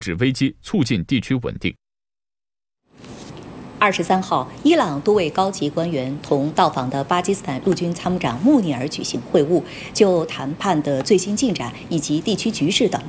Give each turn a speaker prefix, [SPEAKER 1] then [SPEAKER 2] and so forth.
[SPEAKER 1] 止危机，促进地区稳定。
[SPEAKER 2] 23号，伊朗多位高级官员同到访的巴基斯坦陆军参谋长穆尼尔举行会晤，就谈判的最新进展以及地区局势等